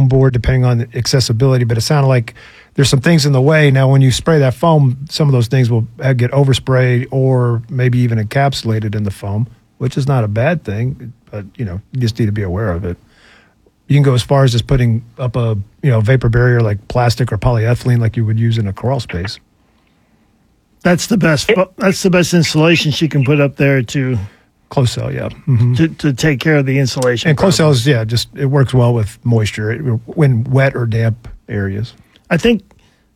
foam board, depending on the accessibility. But it sounded like there's some things in the way. Now, when you spray that foam, some of those things will get oversprayed or maybe even encapsulated in the foam, which is not a bad thing, but, you just need to be aware of it. You can go as far as just putting up a, vapor barrier like plastic or polyethylene like you would use in a crawl space. That's the best. That's the best insulation she can put up there to close cell, yeah. To take care of the insulation. And close cells, it works well with moisture when wet or damp areas. I think,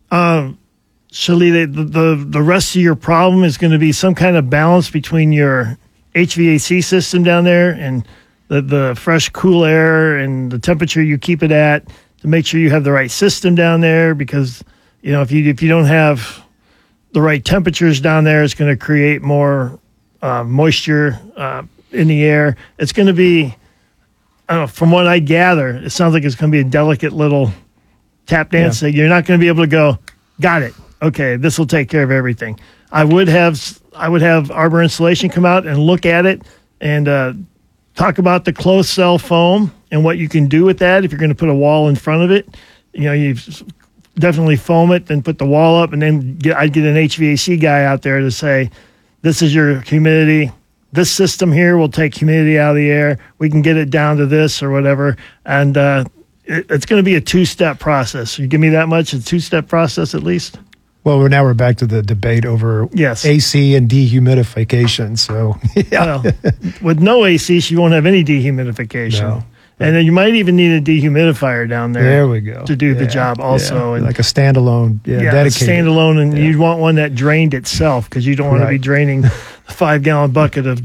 Shalita, the rest of your problem is going to be some kind of balance between your HVAC system down there and the fresh, cool air and the temperature you keep it at to make sure you have the right system down there. Because if you don't have the right temperatures down there, it's going to create more moisture in the air. It's going to be, from what I gather, it sounds like it's going to be a delicate little tap dance. Yeah. You're not going to be able to go, got it. Okay, this will take care of everything. I would have Arbor Insulation come out and look at it and talk about the closed cell foam and what you can do with that. If you're going to put a wall in front of it, you definitely foam it, then put the wall up, and then I'd get an HVAC guy out there to say, this is your humidity. This system here will take humidity out of the air. We can get it down to this or whatever. And it's going to be a two-step process. You give me that much, a two-step process at least? Well, we're back to the debate over AC and dehumidification. So, well, with no AC, you won't have any dehumidification. No. And then you might even need a dehumidifier down there. There we go. To do the job also. And like a standalone, dedicated. Standalone, and you'd want one that drained itself because you don't want to be draining a 5-gallon bucket of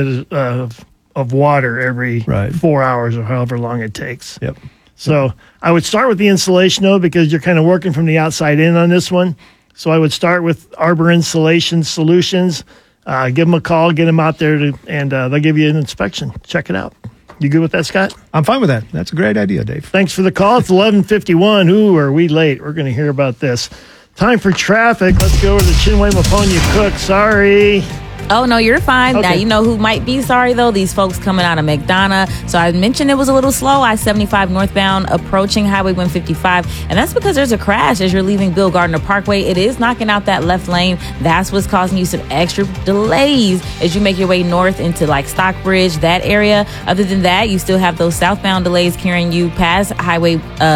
of water every 4 hours or however long it takes. Yep. So I would start with the insulation, though, because you're kind of working from the outside in on this one. So I would start with Arbor Insulation Solutions. Give them a call, get them out there, and they'll give you an inspection. Check it out. You good with that, Scott? I'm fine with that. That's a great idea, Dave. Thanks for the call. It's 11:51. Ooh, are we late? We're going to hear about this. Time for traffic. Let's go over to Chinwe-Maponia Cook. Sorry. Oh, no, you're fine. Okay. Now, you know who might be sorry, though? These folks coming out of McDonough. So I mentioned it was a little slow. I-75 northbound approaching Highway 155. And that's because there's a crash as you're leaving Bill Gardner Parkway. It is knocking out that left lane. That's what's causing you some extra delays as you make your way north into like Stockbridge, that area. Other than that, you still have those southbound delays carrying you past Highway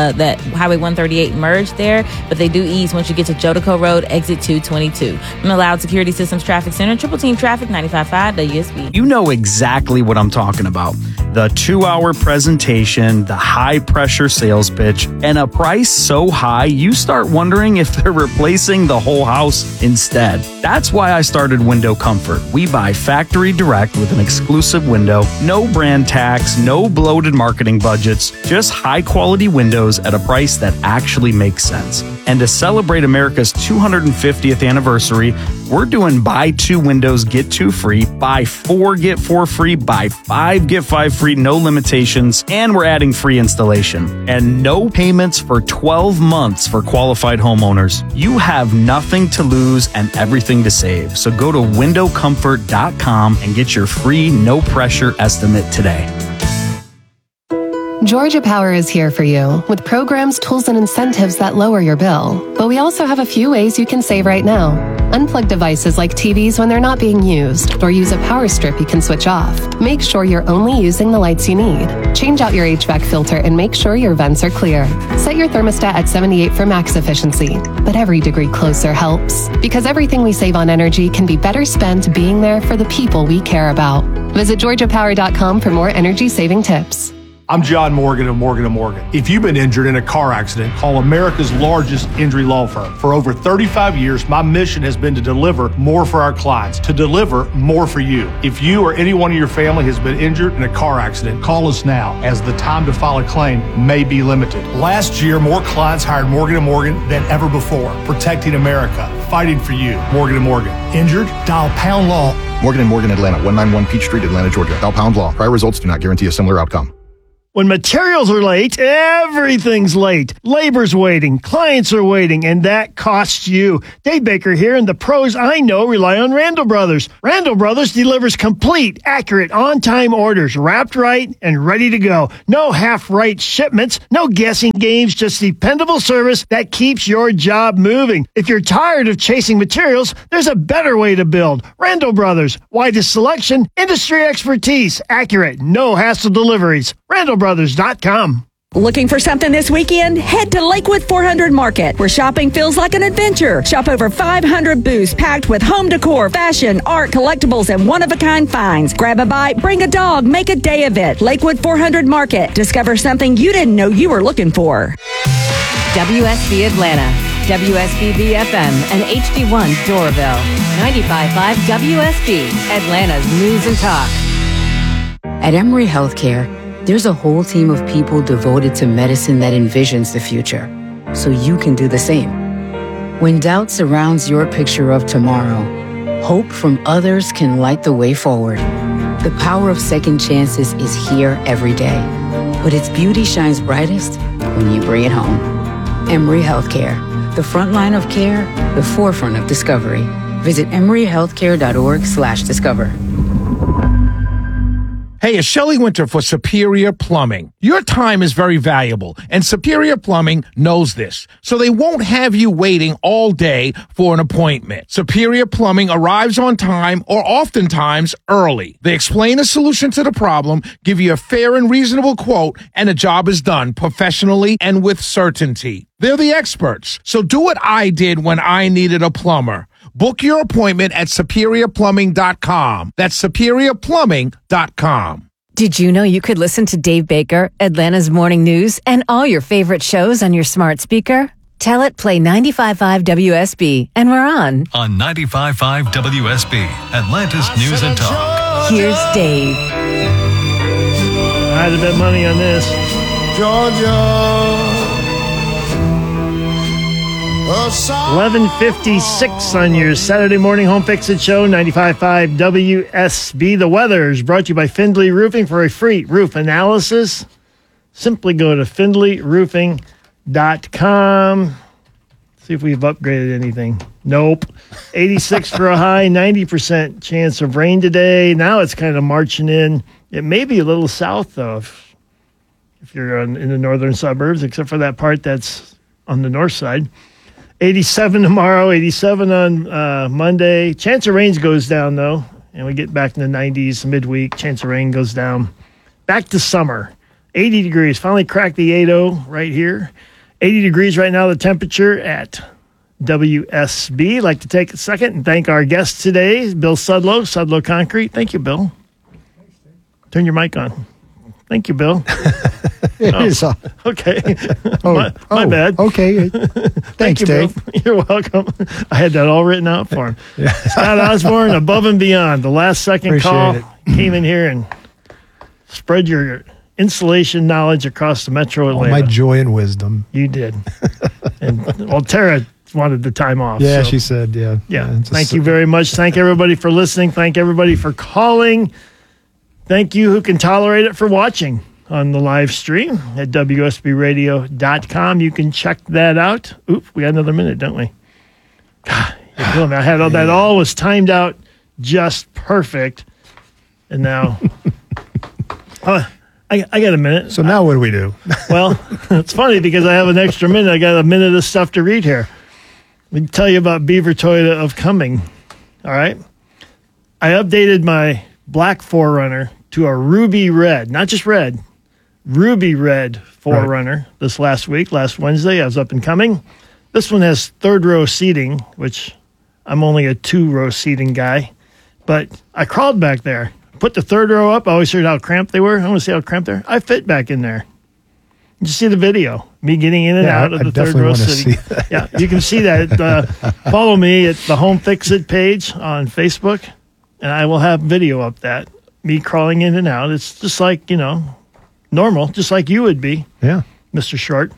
138 merge there. But they do ease once you get to Jodico Road, exit 222. From the Loud Security Systems Traffic Center, Triple Team Traffic 95.5 WSB. You know exactly what I'm talking about. The 2-hour presentation, the high-pressure sales pitch, and a price so high you start wondering if they're replacing the whole house instead. That's why I started Window Comfort. We buy factory direct with an exclusive window, no brand tax, no bloated marketing budgets, just high-quality windows at a price that actually makes sense. And to celebrate America's 250th anniversary, we're doing buy 2 windows, get 2 free, buy 4, get 4 free, buy 5, get 5 free, no limitations, and we're adding free installation. And no payments for 12 months for qualified homeowners. You have nothing to lose and everything to save. So go to windowcomfort.com and get your free, no-pressure estimate today. Georgia Power is here for you with programs, tools, and incentives that lower your bill. But we also have a few ways you can save right now. Unplug devices like TVs when they're not being used, or use a power strip you can switch off. Make sure you're only using the lights you need. Change out your HVAC filter and make sure your vents are clear. Set your thermostat at 78 for max efficiency. But every degree closer helps. Because everything we save on energy can be better spent being there for the people we care about. Visit GeorgiaPower.com for more energy-saving tips. I'm John Morgan of Morgan & Morgan. If you've been injured in a car accident, call America's largest injury law firm. For over 35 years, my mission has been to deliver more for our clients, to deliver more for you. If you or anyone in your family has been injured in a car accident, call us now, as the time to file a claim may be limited. Last year, more clients hired Morgan & Morgan than ever before, protecting America, fighting for you. Morgan & Morgan. Injured? Dial pound law. Morgan & Morgan, Atlanta, 191 Peach Street, Atlanta, Georgia. Dial pound law. Prior results do not guarantee a similar outcome. When materials are late, everything's late. Labor's waiting, clients are waiting, and that costs you. Dave Baker here, and the pros I know rely on Randall Brothers. Randall Brothers delivers complete, accurate, on-time orders, wrapped right and ready to go. No half-right shipments, no guessing games, just dependable service that keeps your job moving. If you're tired of chasing materials, there's a better way to build. Randall Brothers, widest selection, industry expertise, accurate, no hassle deliveries. RandallBrothers.com. Looking for something this weekend? Head to Lakewood 400 Market, where shopping feels like an adventure. Shop over 500 booths packed with home decor, fashion, art, collectibles, and one-of-a-kind finds. Grab a bite, bring a dog, make a day of it. Lakewood 400 Market. Discover something you didn't know you were looking for. WSB Atlanta, WSBB FM, and HD1 Doraville. 95.5 WSB, Atlanta's News and Talk. At Emory Healthcare, there's a whole team of people devoted to medicine that envisions the future, so you can do the same. When doubt surrounds your picture of tomorrow, hope from others can light the way forward. The power of second chances is here every day, but its beauty shines brightest when you bring it home. Emory Healthcare, the front line of care, the forefront of discovery. Visit emoryhealthcare.org/discover. Hey, it's Shelley Winter for Superior Plumbing. Your time is very valuable, and Superior Plumbing knows this, so they won't have you waiting all day for an appointment. Superior Plumbing arrives on time or oftentimes early. They explain a solution to the problem, give you a fair and reasonable quote, and the job is done professionally and with certainty. They're the experts, so do what I did when I needed a plumber. Book your appointment at SuperiorPlumbing.com. That's SuperiorPlumbing.com. Did you know you could listen to Dave Baker, Atlanta's Morning News, and all your favorite shows on your smart speaker? Tell it play 95.5 WSB, and we're on. On 95.5 WSB, Atlanta's News and Talk. Here's Dave. I had to bet money on this. Georgia. 11:56 on your Saturday morning home fix-it show, 95.5 WSB. The weather is brought to you by Findlay Roofing. For a free roof analysis, simply go to findlayroofing.com. See if we've upgraded anything. Nope. 86 for a high, 90% chance of rain today. Now it's kind of marching in. It may be a little south, though, if you're in the northern suburbs, except for that part that's on the north side. 87 tomorrow, 87 on Monday. Chance of rain goes down, though, and we get back in the 90s midweek. Chance of rain goes down. Back to summer. 80 degrees. Finally cracked the 80 right here. 80 degrees right now, the temperature at WSB. I'd like to take a second and thank our guest today, Bill Sudlow, Sudlow Concrete. Thank you, Bill. Turn your mic on. Thank you, Bill. It is on. Okay. My bad. Okay. Thanks, you, Dave. Bill. You're welcome. I had that all written out for him. Yeah. Scott Osborne, Above and Beyond. The last second Appreciate call it. Came in here and spread your insulation knowledge across the metro Atlanta. My joy and wisdom. You did. And Tara wanted the time off. Yeah, so. She said, yeah. Thank you very much. Thank everybody for listening. Thank everybody for calling. Thank you who can tolerate it for watching on the live stream at WSBradio.com. You can check that out. Oop, we got another minute, don't we? You're killing me. I had all that all was timed out just perfect. And now I got a minute. So now what do we do? Well, it's funny because I have an extra minute. I got a minute of stuff to read here. Let me tell you about Beaver Toyota of Cumming. All right. I updated my black 4Runner to a ruby red, not just red, ruby red 4Runner this last Wednesday. I was up and Cumming. This one has third row seating, which I'm only a 2-row seating guy, but I crawled back there, put the third row up. I always heard how cramped they were. I want to see how cramped they are. I fit back in there. You see the video, me getting in and out of the third row seating. Yeah, you can see that. Follow me at the Home Fix It page on Facebook, and I will have video up that. Me crawling in and out. It's just like, normal, just like you would be. Yeah. Mr. Short.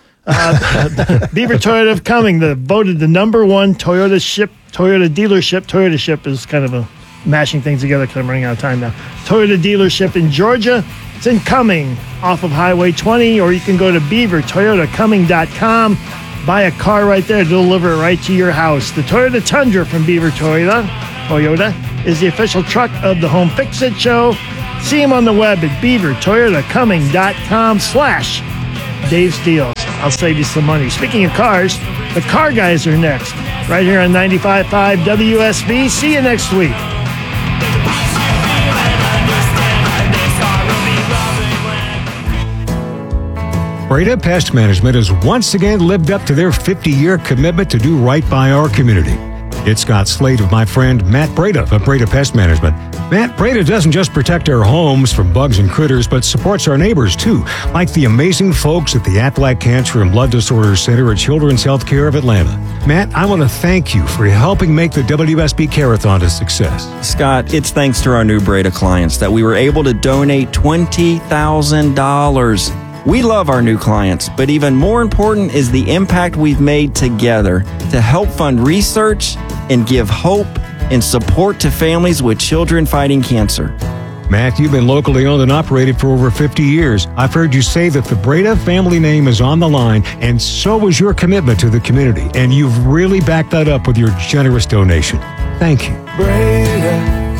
Beaver Toyota of Cumming, voted the number one Toyota dealership. Toyota ship is kind of a mashing things together because I'm running out of time now. Toyota dealership in Georgia. It's in Cumming off of Highway 20, or you can go to beavertoyotacumming.com. Buy a car right there, deliver it right to your house. The Toyota Tundra from Beaver Toyota is the official truck of the Home Fix-It Show. See him on the web at beavertoyotacumming.com/Dave's Deals. I'll save you some money. Speaking of cars, the Car Guys are next, right here on 95.5 WSB. See you next week. Breda Pest Management has once again lived up to their 50-year commitment to do right by our community. It's Scott Slade with my friend Matt Breda of Breda Pest Management. Matt, Breda doesn't just protect our homes from bugs and critters, but supports our neighbors too, like the amazing folks at the Aflac Cancer and Blood Disorders Center at Children's Healthcare of Atlanta. Matt, I want to thank you for helping make the WSB Care-a-thon a success. Scott, it's thanks to our new Breda clients that we were able to donate $20,000. We love our new clients, but even more important is the impact we've made together to help fund research and give hope and support to families with children fighting cancer. Matt, you've been locally owned and operated for over 50 years. I've heard you say that the Breda family name is on the line, and so is your commitment to the community. And you've really backed that up with your generous donation. Thank you. Breda,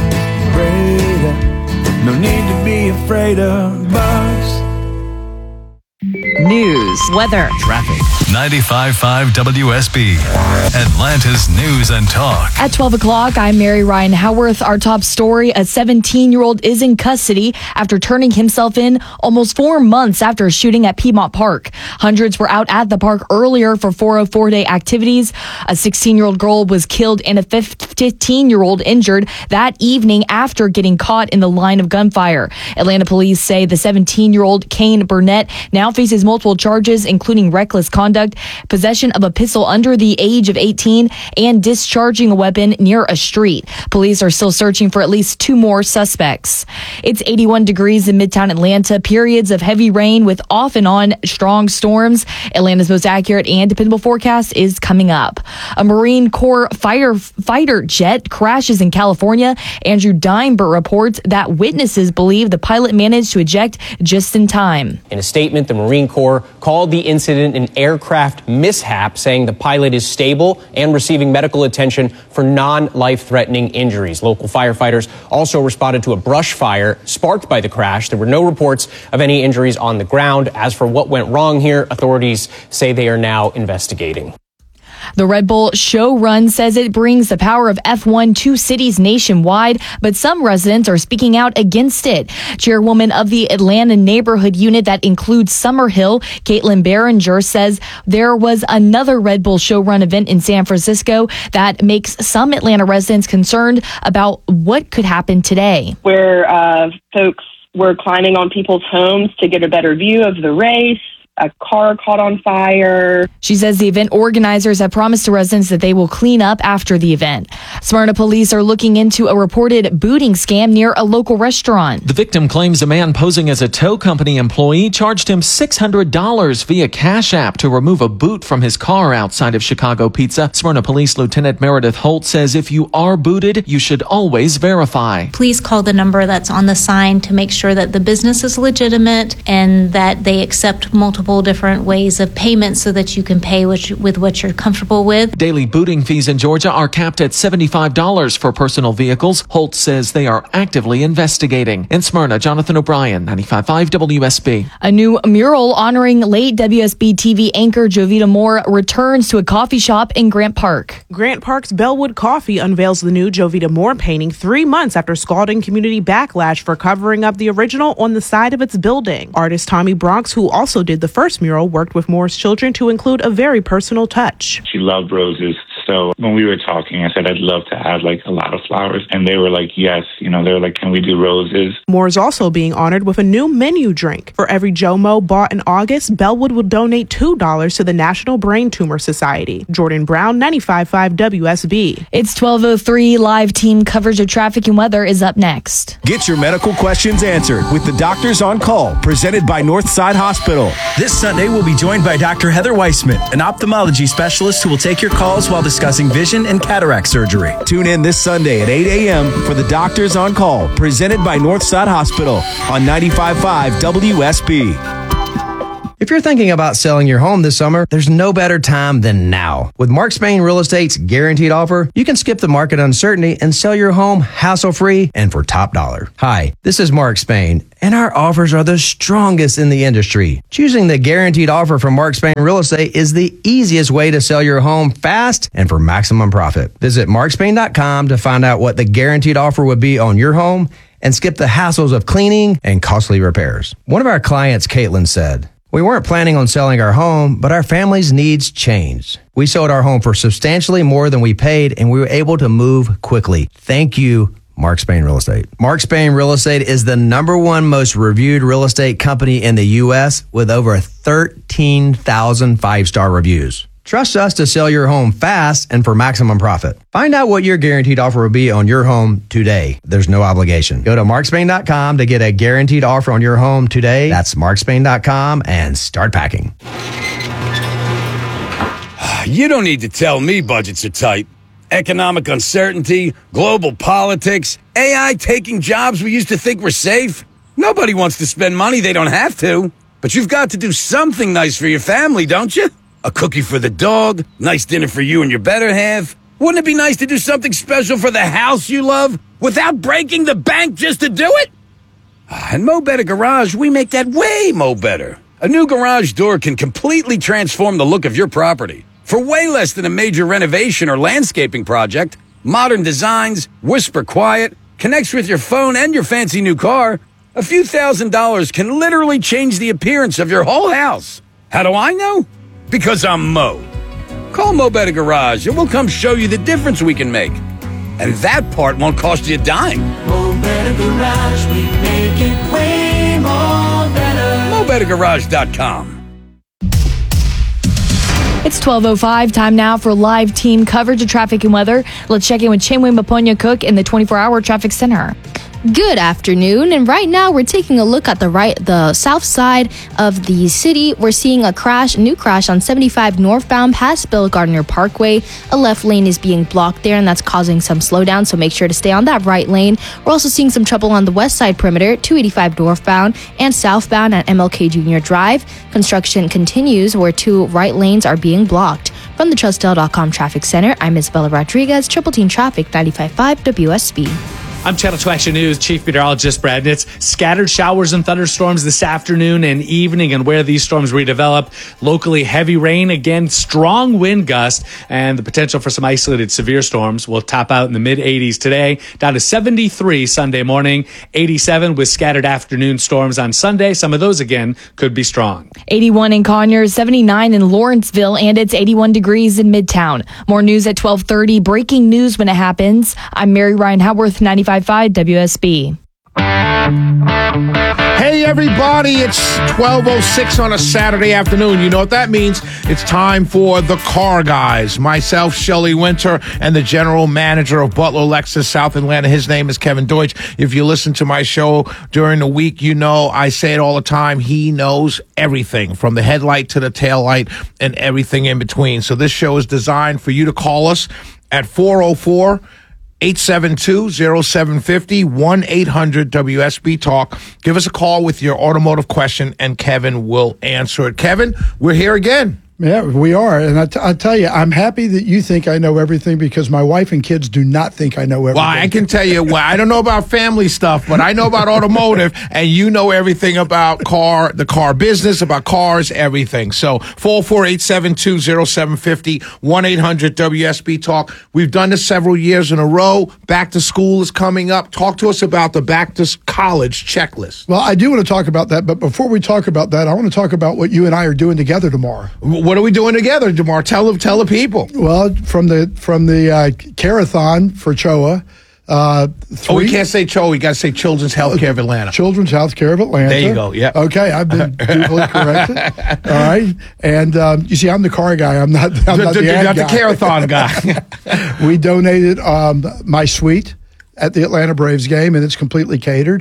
no need to be afraid of bugs. News, weather, traffic. 95.5 WSB, Atlanta's News and Talk. At 12 o'clock, I'm Mary Ryan Howarth. Our top story, a 17-year-old is in custody after turning himself in almost 4 months after a shooting at Piedmont Park. Hundreds were out at the park earlier for 404-day activities. A 16-year-old girl was killed and a 15-year-old injured that evening after getting caught in the line of gunfire. Atlanta police say the 17-year-old Kane Burnett now faces multiple charges, including reckless conduct, possession of a pistol under the age of 18, and discharging a weapon near a street. Police are still searching for at least 2 more suspects. It's 81 degrees in Midtown Atlanta. Periods of heavy rain with off and on strong storms. Atlanta's most accurate and dependable forecast is coming up. A Marine Corps fighter jet crashes in California. Andrew Dimber reports that witnesses believe the pilot managed to eject just in time. In a statement, the Marine Corps called the incident an aircraft mishap, saying the pilot is stable and receiving medical attention for non-life-threatening injuries. Local firefighters also responded to a brush fire sparked by the crash. There were no reports of any injuries on the ground. As for what went wrong here, authorities say they are now investigating. The Red Bull Show Run says it brings the power of F1 to cities nationwide, but some residents are speaking out against it. Chairwoman of the Atlanta neighborhood unit that includes Summerhill, Caitlin Behringer, says there was another Red Bull Show Run event in San Francisco that makes some Atlanta residents concerned about what could happen today. Where folks were climbing on people's homes to get a better view of the race. A car caught on fire. She says the event organizers have promised to residents that they will clean up after the event. Smyrna police are looking into a reported booting scam near a local restaurant. The victim claims a man posing as a tow company employee charged him $600 via Cash App to remove a boot from his car outside of Chicago Pizza. Smyrna Police Lieutenant Meredith Holt says if you are booted, you should always verify. Please call the number that's on the sign to make sure that the business is legitimate and that they accept multiple different ways of payment so that you can pay with what you're comfortable with. Daily booting fees in Georgia are capped at $75 for personal vehicles. Holt says they are actively investigating. In Smyrna, Jonathan O'Brien, 95.5 WSB. A new mural honoring late WSB TV anchor Jovita Moore returns to a coffee shop in Grant Park. Grant Park's Bellwood Coffee unveils the new Jovita Moore painting 3 months after scalding community backlash for covering up the original on the side of its building. Artist Tommy Bronx, who also did the first mural, worked with Moore's children to include a very personal touch. She loved roses. So when we were talking, I said, I'd love to add like a lot of flowers. And they were like, yes. They were like, can we do roses? Moore's also being honored with a new menu drink. For every JOMO bought in August, Bellwood will donate $2 to the National Brain Tumor Society. Jordan Brown, 95.5 WSB. It's 12:03. Live team coverage of traffic and weather is up next. Get your medical questions answered with the Doctors on Call, presented by Northside Hospital. This Sunday, we'll be joined by Dr. Heather Weissman, an ophthalmology specialist who will take your calls while the discussing vision and cataract surgery. Tune in this Sunday at 8 a.m. for the Doctors on Call, presented by Northside Hospital on 95.5 WSB. If you're thinking about selling your home this summer, there's no better time than now. With Mark Spain Real Estate's guaranteed offer, you can skip the market uncertainty and sell your home hassle-free and for top dollar. Hi, this is Mark Spain, and our offers are the strongest in the industry. Choosing the guaranteed offer from Mark Spain Real Estate is the easiest way to sell your home fast and for maximum profit. Visit markspain.com to find out what the guaranteed offer would be on your home and skip the hassles of cleaning and costly repairs. One of our clients, Caitlin, said, "We weren't planning on selling our home, but our family's needs changed. We sold our home for substantially more than we paid, and we were able to move quickly. Thank you, Mark Spain Real Estate." Mark Spain Real Estate is the #1 most reviewed real estate company in the U.S. with over 13,000 5-star reviews. Trust us to sell your home fast and for maximum profit. Find out what your guaranteed offer will be on your home today. There's no obligation. Go to markspain.com to get a guaranteed offer on your home today. That's markspain.com and start packing. You don't need to tell me budgets are tight. Economic uncertainty, global politics, AI taking jobs we used to think were safe. Nobody wants to spend money they don't have to. But you've got to do something nice for your family, don't you? A cookie for the dog, nice dinner for you and your better half. Wouldn't it be nice to do something special for the house you love without breaking the bank just to do it? At Mo Better Garage, we make that way mo better. A new garage door can completely transform the look of your property. For way less than a major renovation or landscaping project, modern designs, whisper quiet, connects with your phone and your fancy new car, a few $1,000s can literally change the appearance of your whole house. How do I know? Because I'm Mo. Call Mo Better Garage and we'll come show you the difference we can make. And that part won't cost you a dime. Mo Better Garage, we make it way more better. MoBetterGarage.com. It's 12:05. Time now for live team coverage of traffic and weather. Let's check in with Chinwe Maponya-Cook in the 24-hour traffic center. Good afternoon, and right now we're taking a look at the south side of the city. We're seeing a new crash on 75 northbound past Bill Gardner Parkway. A left lane is being blocked there, and that's causing some slowdown, so make sure to stay on that right lane. We're also seeing some trouble on the west side perimeter, 285 northbound and southbound at MLK Junior Drive. Construction continues where 2 right lanes are being blocked. From the Trustel.com Traffic Center, I'm Isabella Rodriguez, Triple Team Traffic, 95.5 WSB. I'm Channel 2 Action News Chief Meteorologist Brad Nitz. Scattered showers and thunderstorms this afternoon and evening, and where these storms redevelop, locally heavy rain, again, strong wind gust, and the potential for some isolated severe storms will top out in the mid-80s today, down to 73 Sunday morning, 87 with scattered afternoon storms on Sunday. Some of those, again, could be strong. 81 in Conyers, 79 in Lawrenceville, and it's 81 degrees in Midtown. More news at 12:30. Breaking news when it happens. I'm Mary Ryan Howarth, 95.5 WSB. Hey, everybody, it's 12:06 on a Saturday afternoon. You know what that means? It's time for the Car Guys. Myself, Shelley Winter, and the general manager of Butler Lexus South Atlanta. His name is Kevin Deutsch. If you listen to my show during the week, you know I say it all the time. He knows everything, from the headlight to the tail light and everything in between. So this show is designed for you to call us at 404-872-0750, 1-800-WSB Talk. Give us a call with your automotive question, and Kevin will answer it. Kevin, we're here again. Yeah, we are. And I tell you, I'm happy that you think I know everything, because my wife and kids do not think I know everything. Well, I can tell you, I don't know about family stuff, but I know about automotive, and you know everything about the car business, about cars, everything. So 404-872-0750, 1-800-WSB Talk. We've done this several years in a row. Back to school is coming up. Talk to us about the back to college checklist. Well, I do want to talk about that, but before we talk about that, I want to talk about what you and I are doing together tomorrow. What are we doing together, Jamar? Tell the people. Well, from the Carathon for CHOA. We can't say CHOA. We got to say Children's Healthcare of Atlanta. Children's Healthcare of Atlanta. There you go. Yeah. Okay, I've been duly corrected. All right, and you see, I'm the car guy. I'm not the Carathon guy. We donated my suite at the Atlanta Braves game, and it's completely catered.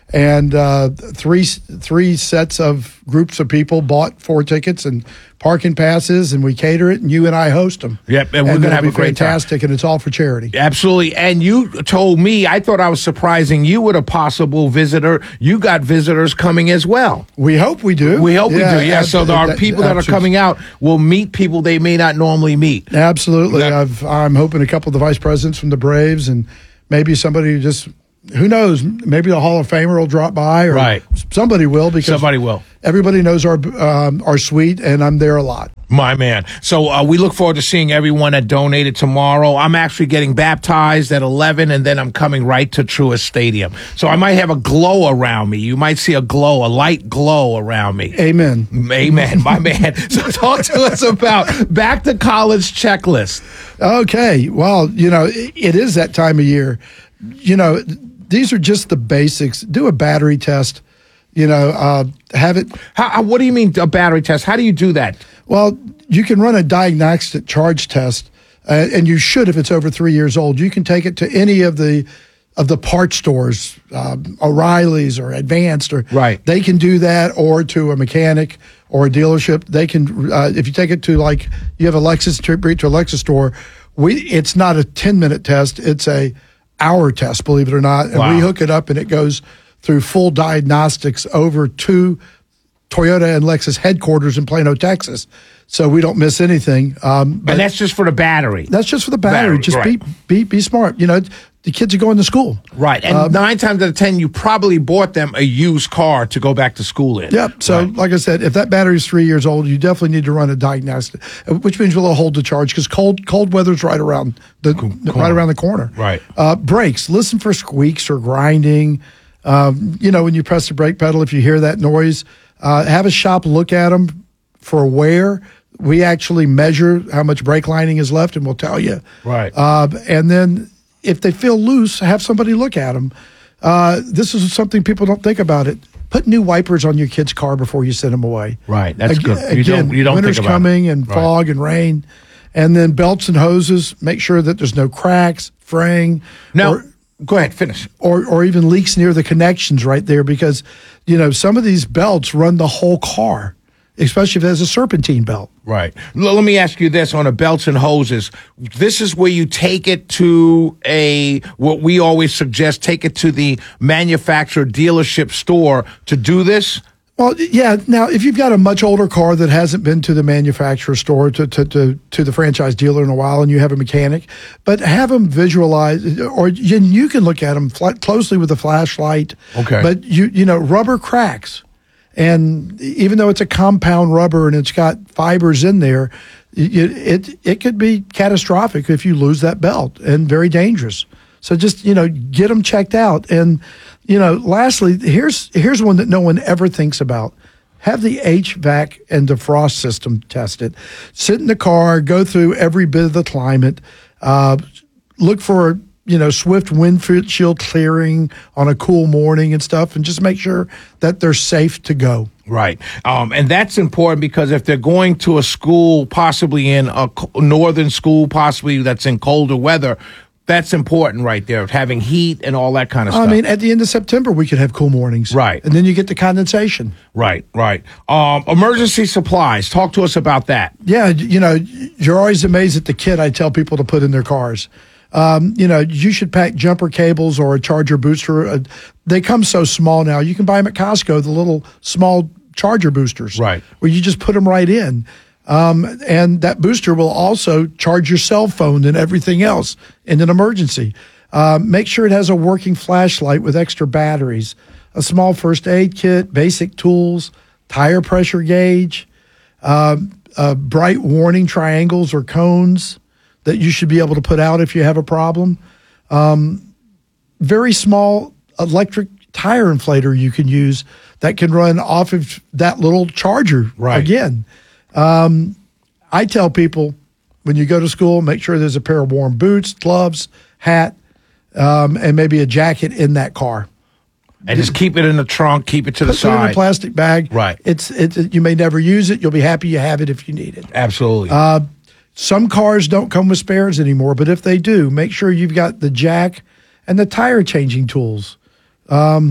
And three sets of groups of people bought 4 tickets and parking passes, and we cater it, and you and I host them. Yep, and we're going to have a great time. Fantastic, and it's all for charity. Absolutely. And you told me, I thought I was surprising you with a possible visitor. You got visitors coming as well. We hope we do. We hope we do, yeah. So there are people that are coming out will meet people they may not normally meet. Absolutely. I'm hoping a couple of the vice presidents from the Braves and maybe somebody just, who knows, maybe a Hall of Famer will drop by, or somebody will, because somebody will. Everybody knows our suite, and I'm there a lot. My man. So we look forward to seeing everyone that donated tomorrow. I'm actually getting baptized at 11, and then I'm coming right to Truist Stadium. So I might have a glow around me. You might see a light glow around me. Amen. Amen, my man. So talk to us about back to college checklist. Okay. Well, it is that time of year. These are just the basics. Do a battery test. Have it. What do you mean a battery test? How do you do that? Well, you can run a diagnostic charge test, and you should if it's over 3 years old. You can take it to any of the parts stores, O'Reilly's or Advanced, or they can do that, or to a mechanic or a dealership. They can, if you take it to you have a Lexus trip to a Lexus store. It's not a 10-minute test; it's a hour test, believe it or not, and we hook it up, and it goes through full diagnostics over to Toyota and Lexus headquarters in Plano, Texas, so we don't miss anything. And that's just for the battery. That's just for the battery. Just be smart. The kids are going to school. Right. And 9 times out of 10, you probably bought them a used car to go back to school in. Yep. So, like I said, if that battery is 3 years old, you definitely need to run a diagnostic, which means you'll hold the charge, because cold weather's right around the corner. Right. Brakes. Listen for squeaks or grinding. When you press the brake pedal, if you hear that noise, have a shop look at them for wear. We actually measure how much brake lining is left, and we'll tell you. Right. And then if they feel loose, have somebody look at them. This is something people don't think about it. Put new wipers on your kid's car before you send them away. Right. That's good. You don't winter's think about coming it. And fog and rain. And then belts and hoses, make sure that there's no cracks, fraying. No. Go ahead, finish. Or even leaks near the connections right there, because, some of these belts run the whole car, especially if it has a serpentine belt. Right. Let me ask you this on the belts and hoses. This is where you take it to what we always suggest, take it to the manufacturer dealership store to do this? Well, yeah. Now, if you've got a much older car that hasn't been to the manufacturer store, to the franchise dealer in a while, and you have a mechanic, but have them visualize, or you can look at them closely with a flashlight. Okay. But rubber cracks, and even though it's a compound rubber and it's got fibers in there, it could be catastrophic if you lose that belt, and very dangerous. So just get them checked out. And lastly, here's one that no one ever thinks about. Have the HVAC and defrost system tested. Sit in the car, go through every bit of the climate, look for swift windshield clearing on a cool morning and stuff, and just make sure that they're safe to go. Right. And that's important, because if they're going to a school, possibly in a northern school, possibly that's in colder weather, that's important right there, having heat and all that kind of stuff. I mean, at the end of September, we could have cool mornings. Right. And then you get the condensation. Right. Emergency supplies. Talk to us about that. Yeah, you're always amazed at the kit I tell people to put in their cars. You should pack jumper cables or a charger booster. They come so small now. You can buy them at Costco, the little small charger boosters. Right. Where you just put them right in. And that booster will also charge your cell phone and everything else in an emergency. Make sure it has a working flashlight with extra batteries, a small first aid kit, basic tools, tire pressure gauge, bright warning triangles or cones that you should be able to put out if you have a problem. Very small electric tire inflator you can use that can run off of that little charger. Right. Again. I tell people, when you go to school, make sure there's a pair of warm boots, gloves, hat, and maybe a jacket in that car. And just keep it in the trunk, keep it to the side. Put it in a plastic bag. Right. You may never use it. You'll be happy you have it if you need it. Absolutely. Some cars don't come with spares anymore, but if they do, make sure you've got the jack and the tire changing tools.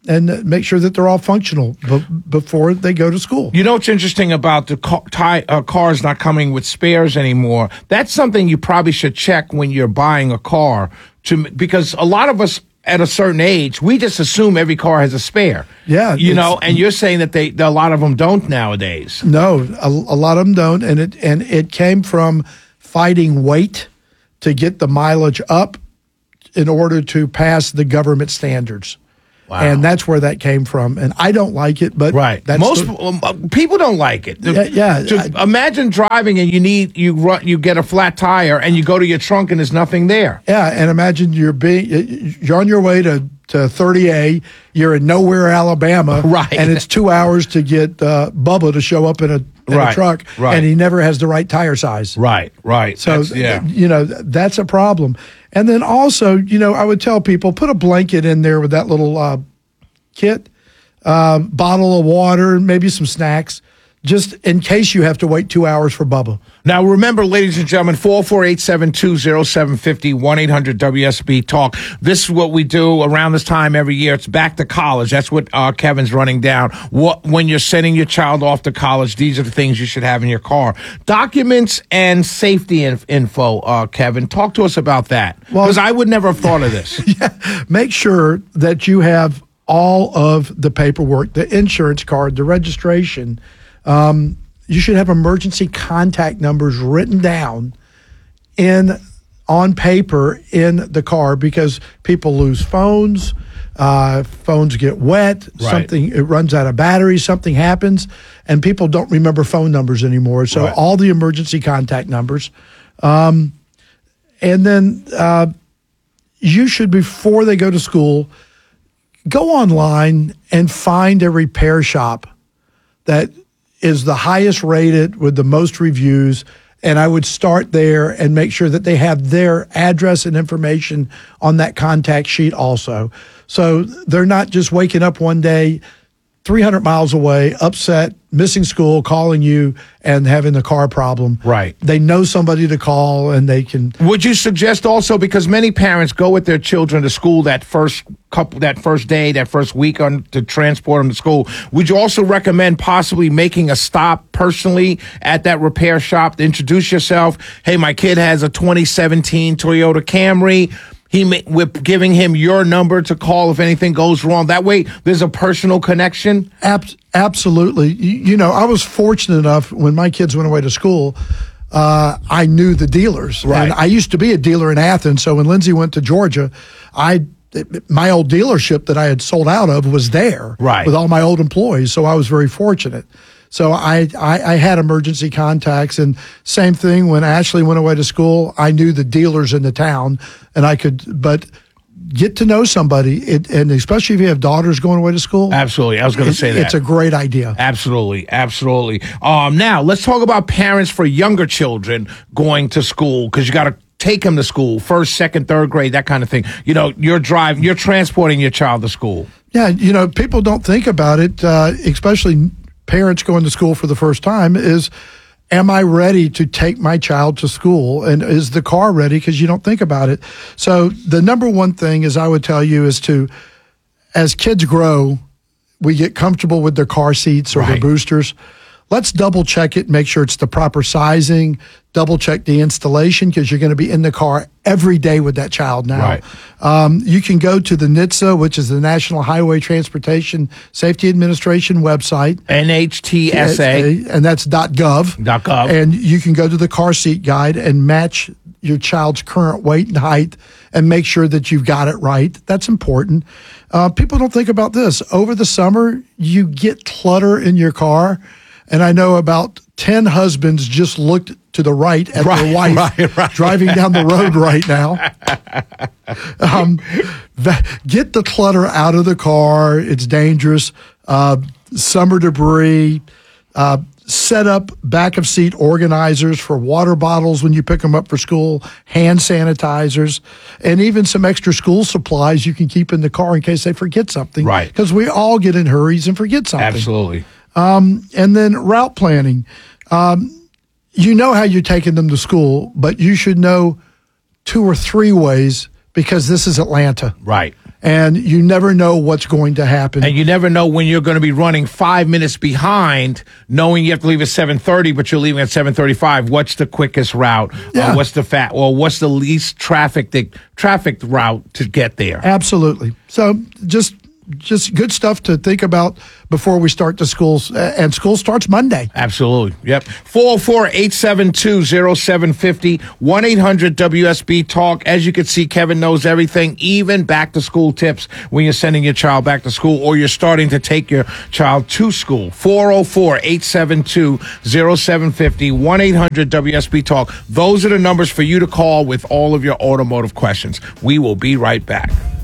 and make sure that they're all functional before they go to school. You know what's interesting about the cars not coming with spares anymore? That's something you probably should check when you're buying a car, because a lot of us at a certain age, we just assume every car has a spare. Yeah. And you're saying that a lot of them don't nowadays. No, a lot of them don't, and it came from fighting weight to get the mileage up in order to pass the government standards. Wow. And that's where that came from. And I don't like it, but that's most people don't like it. Imagine driving and you get a flat tire and you go to your trunk and there's nothing there. Yeah, and imagine you're on your way to 30A, you're in Nowhere, Alabama, and it's 2 hours to get Bubba to show up in a truck, and he never has the right tire size. Right. So, that's a problem. And then also, I would tell people, put a blanket in there with that little kit, bottle of water, maybe some snacks, just in case you have to wait 2 hours for Bubba. Now, remember, ladies and gentlemen, 448-720-750, 1-800-WSB-TALK. This is what we do around this time every year. It's back to college. That's what Kevin's running down. When you're sending your child off to college, these are the things you should have in your car. Documents and safety info, Kevin. Talk to us about that, because I would never have thought of this. Make sure that you have all of the paperwork, the insurance card, the registration. You should have emergency contact numbers written down on paper in the car, because people lose phones, phones get wet, it runs out of batteries, something happens, and people don't remember phone numbers anymore. So all the emergency contact numbers. And then you should, before they go to school, go online and find a repair shop that is the highest rated with the most reviews, and I would start there and make sure that they have their address and information on that contact sheet also. So they're not just waking up one day 300 miles away, upset, missing school, calling you and having a car problem. Right. They know somebody to call, and they can. Would you suggest also, because many parents go with their children to school that first day, that first week to transport them to school, would you also recommend possibly making a stop personally at that repair shop to introduce yourself? Hey, my kid has a 2017 Toyota Camry. We're giving him your number to call if anything goes wrong. That way, there's a personal connection. Absolutely. I was fortunate enough when my kids went away to school, I knew the dealers. Right. And I used to be a dealer in Athens. So when Lindsay went to Georgia, my old dealership that I had sold out of was there with all my old employees. So I was very fortunate. So I had emergency contacts, and same thing when Ashley went away to school, I knew the dealers in the town, and but get to know somebody, and especially if you have daughters going away to school. Absolutely. I was going to say that. It's a great idea. Absolutely. Now, let's talk about parents for younger children going to school, because you got to take them to school, first, second, third grade, that kind of thing. You're transporting your child to school. Yeah, people don't think about it, especially parents going to school for the first time, is, am I ready to take my child to school? And is the car ready? Because you don't think about it. So the number one thing is, I would tell you, is as kids grow, we get comfortable with their car seats or their boosters. Let's double check it, make sure it's the proper sizing, double check the installation, because you're going to be in the car every day with that child now. You can go to the NHTSA, which is the National Highway Transportation Safety Administration website. NHTSA. And that's .gov. And you can go to the car seat guide and match your child's current weight and height and make sure that you've got it right. That's important. People don't think about this. Over the summer, you get clutter in your car. And I know about 10 husbands just looked to the right at their wife driving down the road right now. Get the clutter out of the car. It's dangerous. Summer debris. Set up back of seat organizers for water bottles when you pick them up for school, hand sanitizers, and even some extra school supplies you can keep in the car in case they forget something. Right. Because we all get in hurries and forget something. Absolutely. And then route planning. You know how you're taking them to school, but you should know 2 or 3 ways, because this is Atlanta. Right. And you never know what's going to happen. And you never know when you're going to be running 5 minutes behind, knowing you have to leave at 7:30, but you're leaving at 7:35. What's the quickest route? Yeah. What's the least trafficked route to get there? Absolutely. So just good stuff to think about before we start the schools. And school starts Monday. Absolutely. Yep. 404-872-0750, 1-800-WSB-TALK. As you can see, Kevin knows everything, even back-to-school tips when you're sending your child back to school or you're starting to take your child to school. 404-872-0750, 1-800-WSB-TALK. Those are the numbers for you to call with all of your automotive questions. We will be right back.